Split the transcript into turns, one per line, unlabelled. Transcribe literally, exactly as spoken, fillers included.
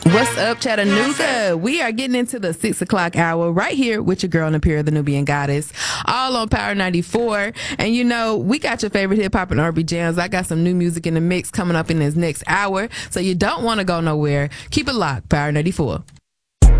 What's up, Chattanooga? We are getting into the six o'clock hour right here with your girl, Napier, the Nubian Goddess, all on Power ninety-four. And you know, we got your favorite hip hop and R and B jams. I got some new music in the mix coming up in this next hour, so you don't want to go nowhere. Keep it locked, Power ninety-four.